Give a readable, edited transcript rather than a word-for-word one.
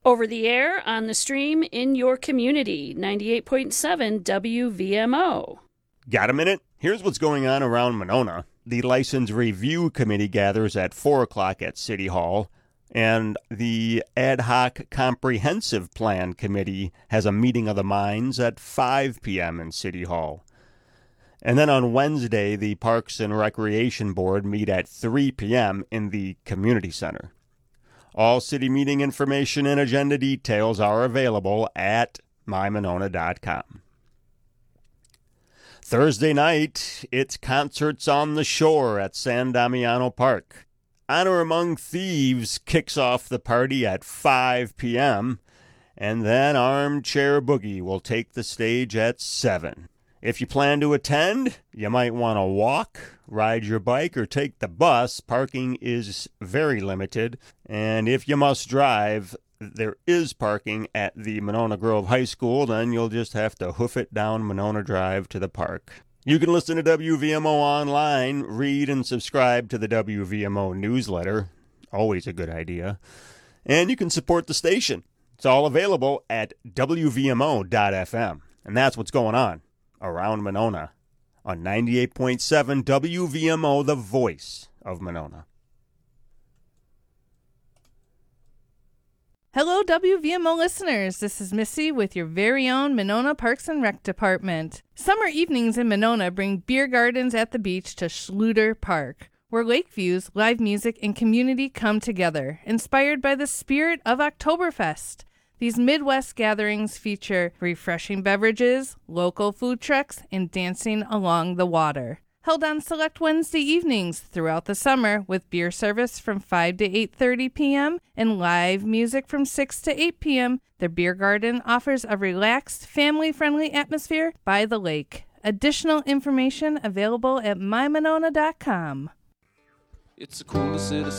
Over the air, on the stream, in your community, 98.7 WVMO. Got a minute? Here's what's going on around Monona. The License Review Committee gathers at 4 o'clock at City Hall, and the Ad Hoc Comprehensive Plan Committee has a meeting of the minds at 5 p.m. in City Hall. And then on Wednesday, the Parks and Recreation Board meet at 3 p.m. in the Community Center. All city meeting information and agenda details are available at mymonona.com. Thursday night, it's Concerts on the Shore at San Damiano Park. Honor Among Thieves kicks off the party at 5 p.m., and then Armchair Boogie will take the stage at 7. If you plan to attend, you might want to walk, ride your bike, or take the bus. Parking is very limited, and if you must drive, there is parking at the Monona Grove High School. Then you'll just have to hoof it down Monona Drive to the park. You can listen to WVMO online, read and subscribe to the WVMO newsletter. Always a good idea. And you can support the station. It's all available at WVMO.fm. And that's what's going on around Monona on 98.7 WVMO, the voice of Monona. Hello, WVMO listeners. This is Missy with your very own Monona Parks and Rec Department. Summer evenings in Monona bring beer gardens at the beach to Schluter Park, where lake views, live music, and community come together, inspired by the spirit of Oktoberfest. These Midwest gatherings feature refreshing beverages, local food trucks, and dancing along the water. Held on select Wednesday evenings throughout the summer with beer service from 5 to 8:30 p.m. and live music from 6 to 8 p.m., the beer garden offers a relaxed, family-friendly atmosphere by the lake. Additional information available at mymonona.com. It's the coolest city